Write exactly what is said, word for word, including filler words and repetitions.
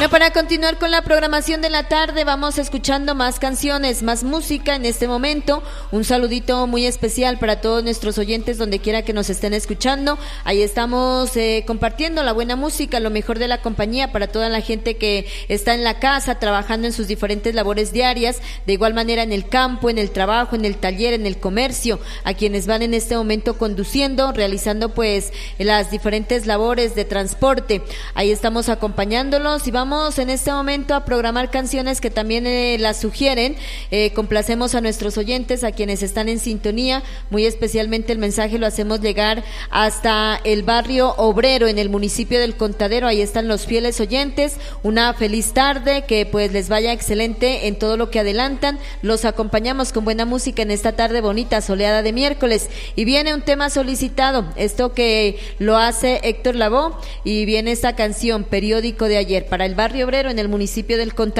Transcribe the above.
Bueno, para continuar con la programación de la tarde, vamos escuchando más canciones, más música en este momento. Un saludito muy especial para todos nuestros oyentes donde quiera que nos estén escuchando. Ahí estamos eh, compartiendo la buena música, lo mejor de la compañía para toda la gente que está en la casa, trabajando en sus diferentes labores diarias, de igual manera en el campo, en el trabajo, en el taller, en el comercio, a quienes van en este momento conduciendo, realizando pues las diferentes labores de transporte. Ahí estamos acompañándolos y vamos en este momento a programar canciones que también eh, las sugieren. Eh, complacemos a nuestros oyentes, a quienes están en sintonía, muy especialmente el mensaje lo hacemos llegar hasta el barrio obrero en el municipio del Contadero. Ahí están los fieles oyentes. Una feliz tarde, que pues les vaya excelente en todo lo que adelantan. Los acompañamos con buena música en esta tarde bonita, soleada de miércoles, y viene un tema solicitado, esto que lo hace Héctor Lavoe, y viene esta canción, Periódico de Ayer, para el barrio obrero en el municipio del Contadero.